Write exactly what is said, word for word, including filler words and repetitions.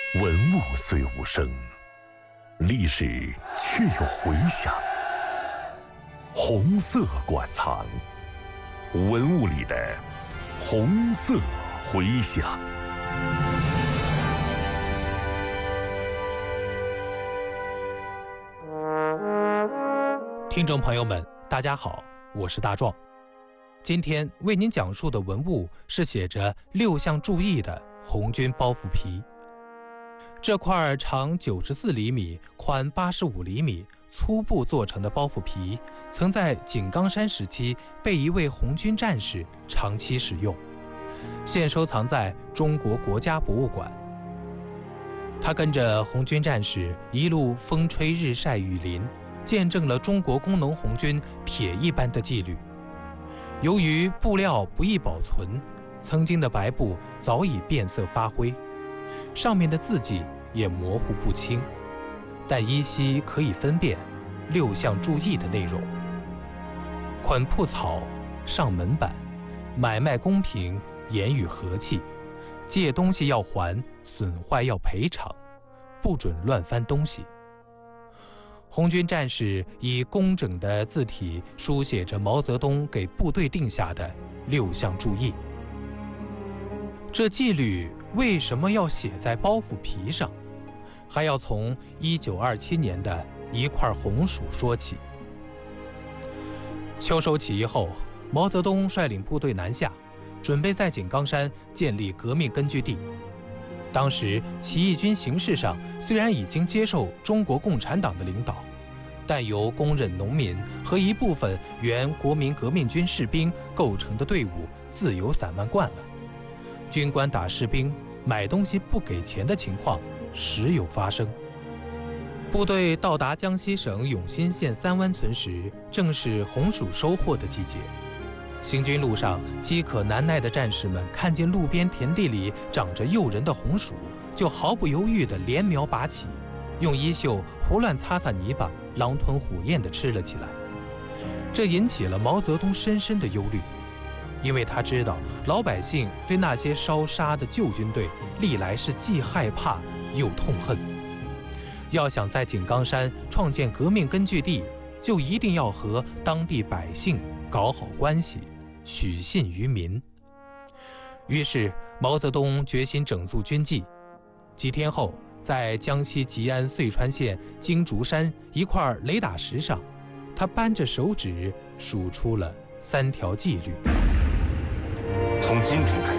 文物虽无声，历史却有回响。红色馆藏，文物里的红色回响。 听众朋友们，大家好，我是大壮。今天为您讲述的文物是写着六项注意的红军包袱皮。这块长九十四厘米、宽八十五厘米、粗布做成的包袱皮，曾在井冈山时期被一位红军战士长期使用，现收藏在中国国家博物馆。他跟着红军战士一路风吹日晒雨淋，见证了中国工农红军铁一般的纪律。由于布料不易保存，曾经的白布早已变色发灰，上面的字迹也模糊不清，但依稀可以分辨六项注意的内容：捆铺草、上门板、买卖公平、言语和气、借东西要还、损坏要赔偿、不准乱翻东西。红军战士以工整的字体书写着毛泽东给部队定下的六项注意。这纪律为什么要写在包袱皮上？还要从一九二七年的一块红薯说起。秋收起义后，毛泽东率领部队南下，准备在井冈山建立革命根据地。当时起义军形式上虽然已经接受中国共产党的领导，但由工人、农民和一部分原国民革命军士兵构成的队伍自由散漫惯了，军官打士兵、买东西不给钱的情况时有发生。部队到达江西省永新县三湾村时，正是红薯收获的季节。行军路上，饥渴难耐的战士们看见路边田地里长着诱人的红薯，就毫不犹豫地连苗拔起，用衣袖胡乱擦擦泥巴，狼吞虎咽地吃了起来。这引起了毛泽东深深的忧虑，因为他知道老百姓对那些烧杀的旧军队历来是既害怕又痛恨。要想在井冈山创建革命根据地，就一定要和当地百姓搞好关系，取信于民。于是毛泽东决心整肃军纪。几天后，在江西吉安遂川县金竹山一块雷打石上，他扳着手指数出了三条纪律。 从今天开